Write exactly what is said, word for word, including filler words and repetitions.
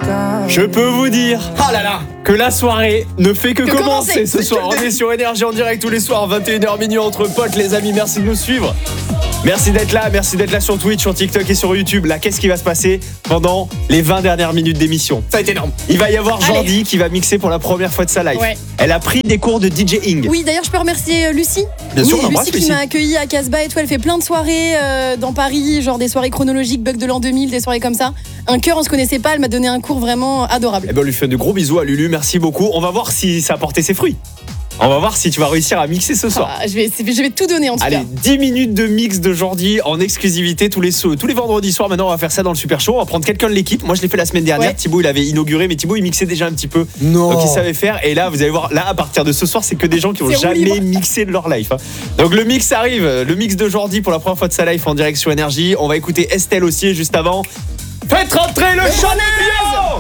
Je peux vous dire Oh là là que la soirée ne fait que, Que commencer, commencer. ce soir. On est sur Énergie en direct tous les soirs, vingt et une heures minuit entre potes, les amis. Merci de nous suivre. Merci d'être là, merci d'être là sur Twitch, sur TikTok et sur YouTube. Là, qu'est-ce qui va se passer pendant les vingt dernières minutes d'émission? Ça va être énorme. Il va y avoir Allez. Jordi qui va mixer pour la première fois de sa life. Ouais. Elle a pris des cours de DJing. Oui, d'ailleurs, je peux remercier euh, Lucie. Bien sûr, oui, on embrasse Lucie qui Lucie. m'a accueilli à Casbah et tout. Elle fait plein de soirées euh, dans Paris, genre des soirées chronologiques, Bug de l'an deux mille, des soirées comme ça. Un cœur, on se connaissait pas. Elle m'a donné un cours vraiment adorable. Eh ben, on lui fait de gros bisous à Lulu, merci beaucoup. On va voir si ça a porté ses fruits. On va voir si tu vas réussir à mixer ce soir. Ah, je, vais, je vais tout donner en tout Allez, cas. dix minutes de mix de Jordi en exclusivité tous les, tous les vendredis soirs. Maintenant, on va faire ça dans le Super Show. On va prendre quelqu'un de l'équipe. Moi, je l'ai fait la semaine dernière. Ouais. Thibaut, il avait inauguré, mais Thibaut, il mixait déjà un petit peu. Non. Donc, il savait faire. Et là, vous allez voir, là, à partir de ce soir, c'est que des gens qui ont C'est roue jamais libre. mixé de leur life. hein. Donc, le mix arrive. Le mix de Jordi pour la première fois de sa life en direct sur Énergie. On va écouter Estelle aussi juste avant. Faites rentrer le champion!